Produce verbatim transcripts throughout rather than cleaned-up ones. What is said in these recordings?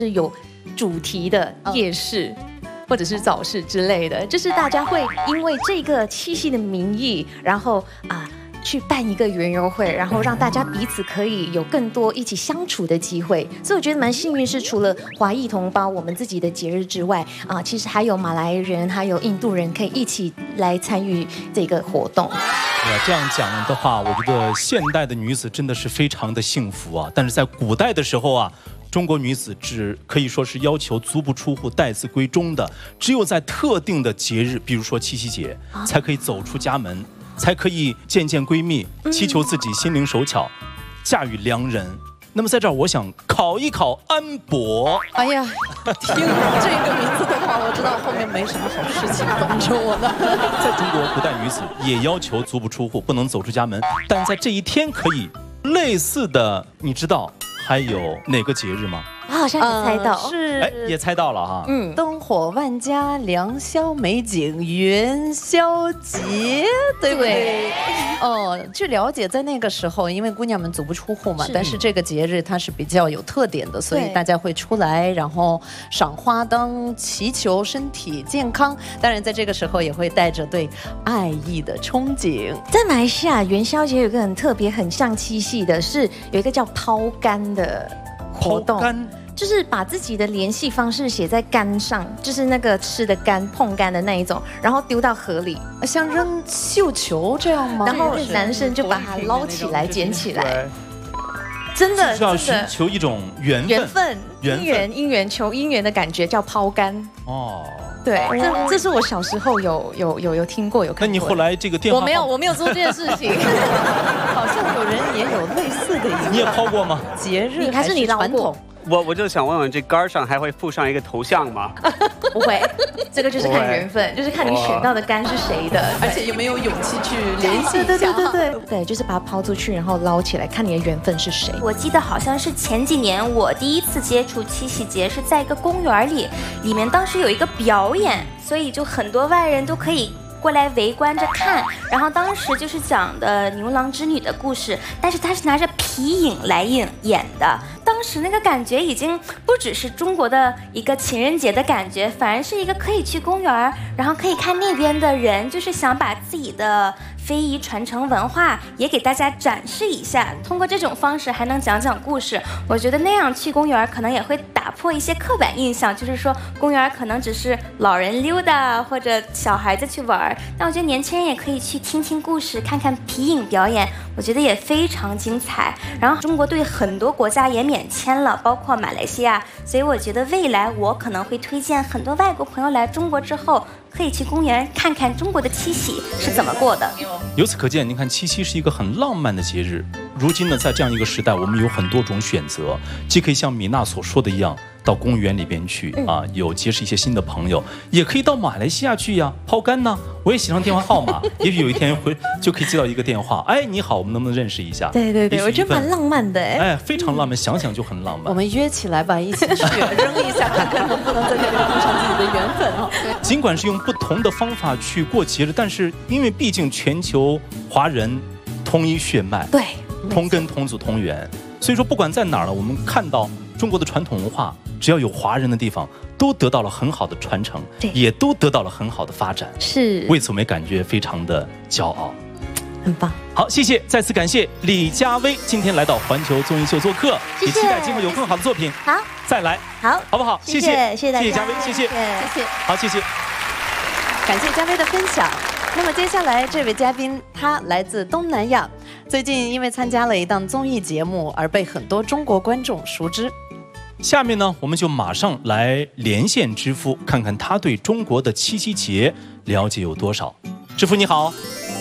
是有主题的夜市。嗯或者是早市之类的，就是大家会因为这个七夕的名义，然后啊、呃、去办一个园游会，然后让大家彼此可以有更多一起相处的机会。所以我觉得蛮幸运，是除了华裔同胞我们自己的节日之外啊、呃，其实还有马来人，还有印度人可以一起来参与这个活动。 对啊，这样讲的话，我觉得现代的女子真的是非常的幸福啊。但是在古代的时候啊。中国女子只可以说是要求足不出户、待字闺中的，只有在特定的节日，比如说七夕节，才可以走出家门，才可以见见闺蜜，祈求自己心灵手巧，嫁与良人。那么在这儿，我想考一考安博。 哎呀，听这个名字的话，我知道后面没什么好事情等着我呢。 在中国，古代女子也要求足不出户，不能走出家门，但在这一天可以类似的，你知道还有哪个节日吗？ 我好像也猜到， 呃、是哎，也猜到了哈。 嗯，灯火万家，良宵美景，元宵节，对不对？哦，据了解，在那个时候，因为姑娘们足不出户嘛，是但是这个节日它是比较有特点的，所以大家会出来，然后赏花灯，祈求身体健康。当然，在这个时候也会带着对爱意的憧憬。 在马来西亚元宵节有一个很特别、很像七夕的，是有一个叫抛竿的活动。 抛竿。 就是把自己的联系方式写在竿上，就是那个吃的竿、碰竿的那一种，然后丢到河里， 像扔绣球这样吗？ 然后男生就把它捞起来、捡起来。真的， 是要寻求一种缘分、 缘分、姻缘、姻缘求姻缘的感觉，叫抛竿。哦。对，这这是我小时候有有有有听过有看过。 那你后来这个电话我没有我没有做这件事情， 好像有人也有类似的一个。 你也抛过吗？ 节日还是你传统？ 我我就想问问，这杆上还会附上一个头像吗？ 不会，这个就是看缘分，就是看你选到的杆是谁的， 而且有没有勇气去联系一下。 对对对对对，对，就是把它抛出去，然后捞起来，看你的缘分是谁。 我记得好像是前几年我第一次接触七夕节是在一个公园里，里面当时有一个表演，所以就很多外人都可以过来围观着看，然后当时就是讲的牛郎织女的故事，但是他是拿着皮影来演演的。当时那个感觉已经不只是中国的一个情人节的感觉，反而是一个可以去公园，然后可以看那边的人，就是想把自己的非遗传承文化也给大家展示一下，通过这种方式还能讲讲故事。我觉得那样去公园可能也会打破一些刻板印象，就是说公园可能只是老人溜达或者小孩子去玩，但我觉得年轻人也可以去听听故事，看看皮影表演，我觉得也非常精彩。然后中国对很多国家也免签了，包括马来西亚，所以我觉得未来我可能会推荐很多外国朋友来中国之后，可以去公园看看中国的七夕是怎么过的。 由此可见，您看七夕是一个很浪漫的节日。如今呢，在这样一个时代，我们有很多种选择，既可以像米娜所说的一样，到公园里边去啊，有结识一些新的朋友，也可以到马来西亚去呀，抛竿呢。我也写上电话号码，也许有一天回就可以接到一个电话，哎，你好，我们能不能认识一下？ 对对对，我觉得蛮浪漫的哎， 哎，非常浪漫，想想就很浪漫。 我们约起来吧，一起去扔一下，看看能不能在这里碰上自己的缘分啊。 尽管是用不同的方法去过节日，但是因为毕竟全球华人同一血脉， 对， 同根同祖同源，所以说不管在哪儿呢，我们看到中国的传统文化，只要有华人的地方，都得到了很好的传承，也都得到了很好的发展。 是， 为此我们也感觉非常的骄傲， 很棒。 好，谢谢，再次感谢李佳薇今天来到环球综艺秀做客， 谢谢， 也期待今后有更好的作品， 好， 再来， 好， 好不好？ 谢谢， 谢谢大家， 谢谢佳薇，谢谢， 谢谢， 好，谢谢， 感谢佳薇的分享。那么接下来这位嘉宾，他来自东南亚，最近因为参加了一档综艺节目而被很多中国观众熟知。 下面呢，我们就马上来连线知夫，看看他对中国的七夕节了解有多少。知夫你好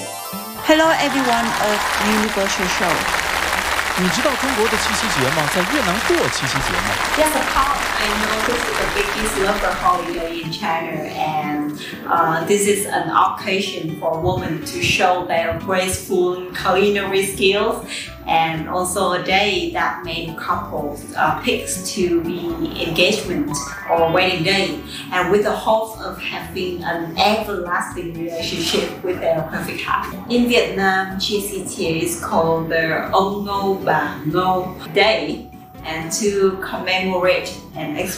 ，Hello everyone of Universal Show。 你知道中国的七夕节吗？在越南过七夕节吗 ？Yes, of course. I know this is the biggest local holiday in China, and uh, this is an occasion for women to show their graceful culinary skills, and also a day that made couples uh, picks to be engagement or wedding day, and with the hope of having an everlasting relationship with their perfect heart. In Vietnam, Chi Si Tie is called the Ông Ngô Bà Ngô Day, and to commemorate and express